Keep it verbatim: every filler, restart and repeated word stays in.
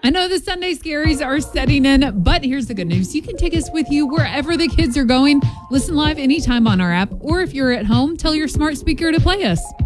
I know the Sunday scaries are setting in, but here's the good news. You can take us with you wherever the kids are going. Listen live anytime on our app, or if you're at home, tell your smart speaker to play us.